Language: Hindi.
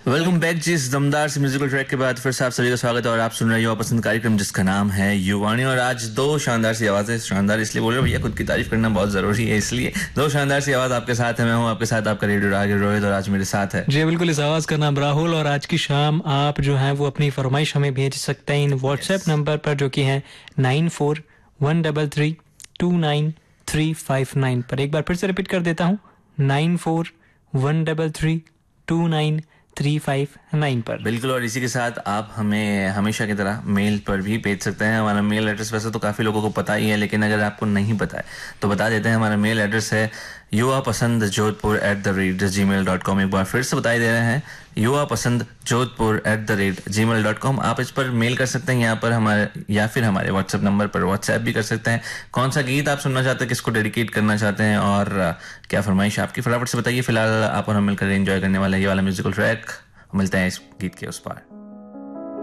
वेलकम बैक जी। इस दमदार से म्यूजिकल ट्रैक के बाद फिर से आप सभी का स्वागत है और आप सुन रहे हो पसंद कार्यक्रम जिसका नाम है युवानी। और आज दो शानदार सी आवाजें, शानदार इसलिए बोल रहे हो भैया, खुद की तारीफ करना बहुत जरूरी है, इसलिए दो शानदार सी आवाज आपके साथ है। मैं हूँ आपके साथ आपका रेडियो राग रोहित और आज मेरे साथ है जी बिल्कुल, इस आवाज का नाम राहुल। और आज की शाम आप जो है वो अपनी फरमाइश हमें भेज सकते हैं इन व्हाट्सएप नंबर पर जो कि है 9413329359 पर। एक बार फिर से रिपीट कर देता हूँ, 9413329359 पर। बिल्कुल। और इसी के साथ आप हमें हमेशा की तरह मेल पर भी भेज सकते हैं। हमारा मेल एड्रेस वैसे तो काफ़ी लोगों को पता ही है, लेकिन अगर आपको नहीं पता है तो बता देते हैं। हमारा मेल एड्रेस है yuvapasandzodhpur@gmail.com। एक बार फिर से बता दे रहे हैं, yuvapasandzodhpur@gmail.com। आप इस पर मेल कर सकते हैं, यहाँ पर हमारे या फिर हमारे व्हाट्सएप नंबर पर व्हाट्सएप भी कर सकते हैं। कौन सा गीत आप सुनना चाहते हैं, किसको डेडिकेट करना चाहते हैं और क्या फरमाइश आपकी, फटाफट से बताइए। फिलहाल आप और हम मिलकर एंजॉय करने वाले ये वाला म्यूजिकल ट्रैक। मिलते हैं इस गीत के उस पार।